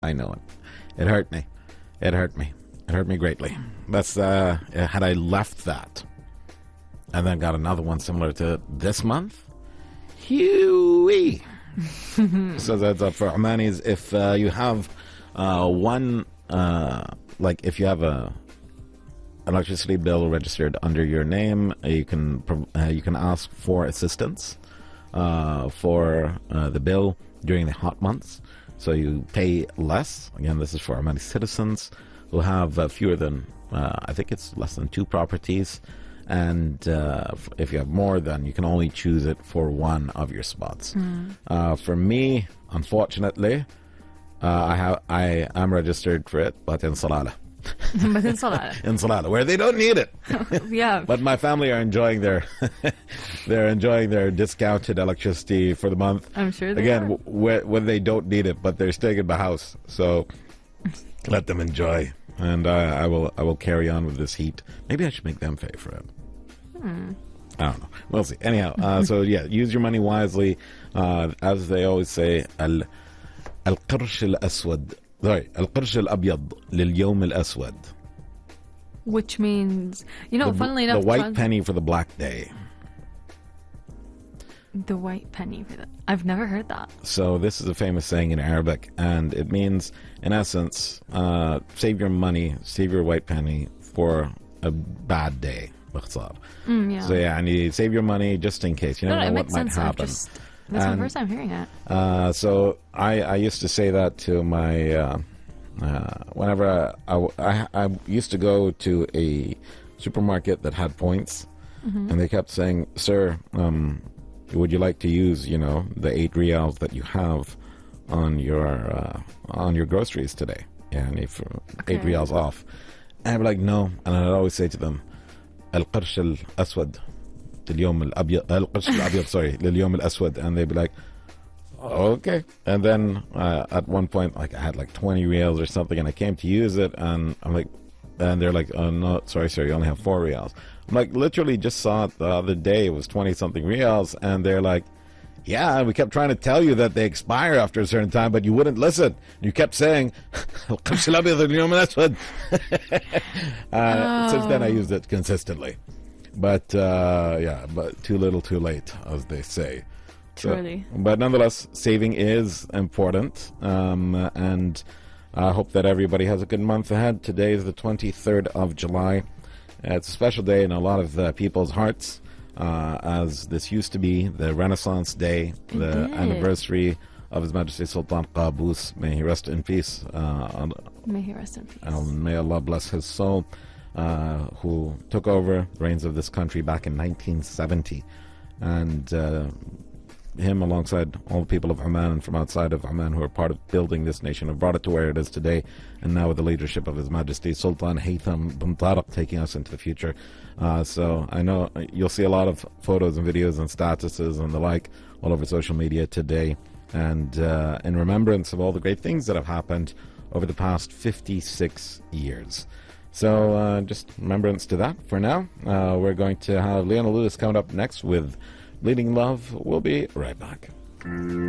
I know it. It hurt me. It hurt me. It hurt me greatly. That's had I left that and then got another one similar to this month, Huey. So that's up for Omanis. If you have one, like if you have a electricity bill registered under your name, you can ask for assistance for the bill during the hot months. So you pay less. Again, this is for Omani citizens who have fewer than, I think it's less than 2 properties. And if you have more, then you can only choose it for one of your spots. For me, unfortunately, I am registered for it, but in Salalah. But in Salalah. In Salalah, where they don't need it. Yeah. But my family are enjoying their discounted electricity for the month. I'm sure they Again, are. when they don't need it, but they're staying in my house. So let them enjoy. And I will carry on with this heat. Maybe I should make them pay for it. I don't know. We'll see. Anyhow, so yeah, use your money wisely. As they always say, القرش الأسود. Sorry, القرش الأبيض لليوم الأسود. Which means, funnily enough, the white penny for the black day. The white penny for that. I've never heard that. So this is a famous saying in Arabic, and it means, in essence, save your money, save your white penny for a bad day. Yeah. So yeah, and you save your money just in case. You never know what might happen. That's my first time hearing it. So I used to say that to my whenever I used to go to a supermarket that had points, and they kept saying, "Sir, would you like to use the 8 riyals that you have on your groceries today? Yeah, and if 8 riyals off." And I'd be like, "No," and I'd always say to them, القرش الأسود لليوم الأبيض القرش الأبيض sorry لليوم الأسود, and they'd be like, okay. And then at one point, like I had like 20 riyals or something, and I came to use it, and I'm like, and they're like, oh no, sorry sir, you only have 4 riyals. I'm like, literally just saw it the other day, it was 20 something riyals, and they're like, yeah, we kept trying to tell you that they expire after a certain time, but you wouldn't listen. You kept saying, القرش الأبيض اليوم الأسود. Since then I used it consistently. But but too little too late, as they say. Truly. But nonetheless, saving is important, and I hope that everybody has a good month ahead. Today is the 23rd of July. It's a special day in a lot of people's hearts, as this used to be the Renaissance Day, the anniversary of His Majesty Sultan Qaboos. May he rest in peace. May he rest in peace. And may Allah bless his soul, who took over the reins of this country back in 1970. And him, alongside all the people of Oman and from outside of Oman who are part of building this nation, have brought it to where it is today, and now with the leadership of His Majesty Sultan Haytham bin Tariq taking us into the future. So I know you'll see a lot of photos and videos and statuses and the like all over social media today, and in remembrance of all the great things that have happened over the past 56 years. So just remembrance to that for now. We're going to have Leona Lewis coming up next with Bleeding Love. We'll be right back.